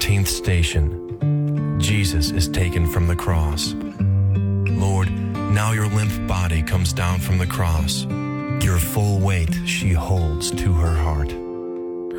14th station. Jesus is taken from the cross. Lord, now your limp body comes down from the cross. Your full weight she holds to her heart.